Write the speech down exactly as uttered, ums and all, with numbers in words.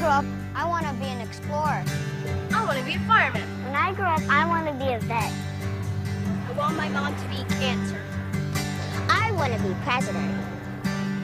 grow up, I want to be an explorer. I want to be a fireman. When I grow up, I want to be a vet. I want my mom to be cancer. I want to be president.